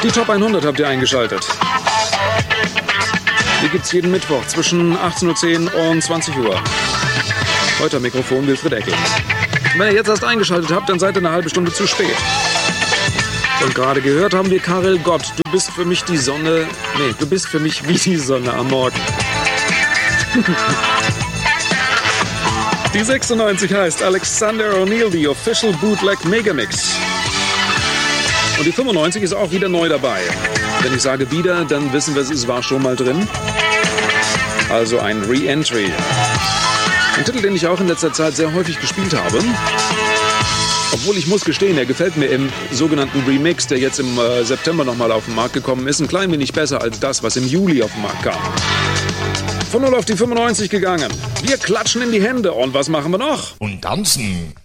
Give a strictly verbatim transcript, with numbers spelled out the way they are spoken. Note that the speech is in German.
Die Top hundert habt ihr eingeschaltet. Die gibt's jeden Mittwoch zwischen achtzehn Uhr zehn und zwanzig Uhr. Heute am Mikrofon Wilfried Eckel. Wenn ihr jetzt erst eingeschaltet habt, dann seid ihr eine halbe Stunde zu spät. Und gerade gehört haben wir Karel Gott. Du bist für mich die Sonne... Nee, du bist für mich wie die Sonne am Morgen. Die sechsundneunzig heißt Alexander O'Neal, die Official Bootleg Megamix. Und die fünfundneunzig ist auch wieder neu dabei. Wenn ich sage wieder, dann wissen wir, es war schon mal drin. Also ein Re-Entry. Ein Titel, den ich auch in letzter Zeit sehr häufig gespielt habe. Obwohl ich muss gestehen, er gefällt mir im sogenannten Remix, der jetzt im äh, September nochmal auf den Markt gekommen ist, ein klein wenig besser als das, was im Juli auf den Markt kam. Von null auf die fünfundneunzig gegangen. Wir klatschen in die Hände. Und was machen wir noch? Und tanzen.